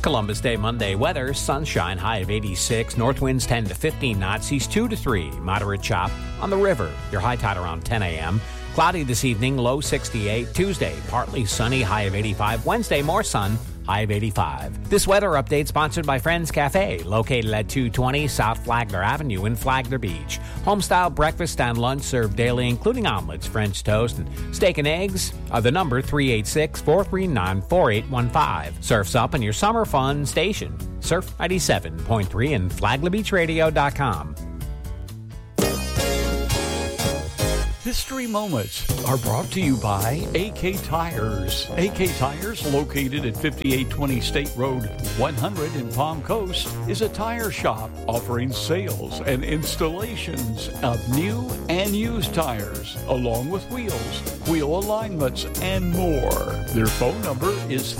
Columbus Day Monday weather, sunshine, high of 86, north winds 10 to 15 knots, seas 2 to 3, moderate chop on the river. Your high tide around 10 a.m. Cloudy this evening, low 68. Tuesday, partly sunny, high of 85. Wednesday, more sun, high of 85. This weather update sponsored by Friends Cafe, located at 220 South Flagler Avenue in Flagler Beach. Homestyle breakfast and lunch served daily, including omelets, French toast, and steak and eggs. The number 386-439-4815. Surf's up in your summer fun station. Surf 97.3 and FlaglerBeachRadio.com. History Moments are brought to you by AK Tires. AK Tires, located at 5820 State Road 100 in Palm Coast, is a tire shop offering sales and installations of new and used tires, along with wheels, wheel alignments, and more. Their phone number is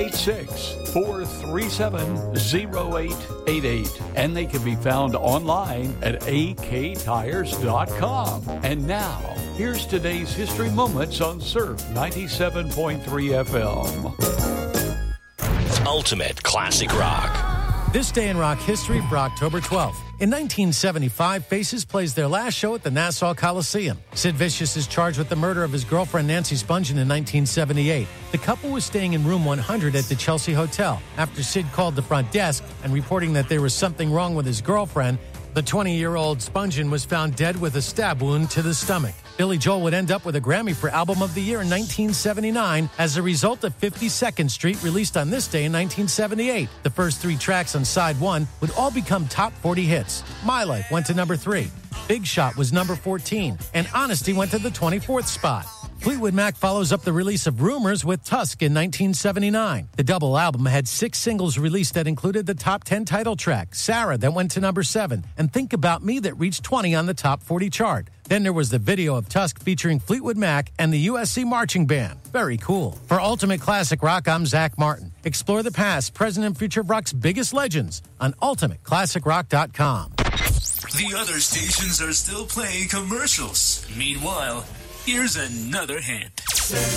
386-437-0888, and they can be found online at aktires.com. And now, here's today's History Moments on Surf 97.3 FM. Ultimate Classic Rock. This day in rock history for October 12th. In 1975, Faces plays their last show at the Nassau Coliseum. Sid Vicious is charged with the murder of his girlfriend Nancy Spungen in 1978. The couple was staying in room 100 at the Chelsea Hotel. After Sid called the front desk and reporting that there was something wrong with his girlfriend, the 20-year-old Spungen was found dead with a stab wound to the stomach. Billy Joel would end up with a Grammy for Album of the Year in 1979 as a result of 52nd Street, released on this day in 1978. The first three tracks on side one would all become top 40 hits. My Life went to number 3. Big Shot was number 14. And Honesty went to the 24th spot. Fleetwood Mac follows up the release of Rumors with Tusk in 1979. The double album had 6 singles released that included the top 10 title track, Sarah, that went to number 7, and Think About Me that reached 20 on the top 40 chart. Then there was the video of Tusk featuring Fleetwood Mac and the USC Marching Band. Very cool. For Ultimate Classic Rock, I'm Zach Martin. Explore the past, present, and future of rock's biggest legends on UltimateClassicRock.com. The other stations are still playing commercials. Meanwhile, here's another hint.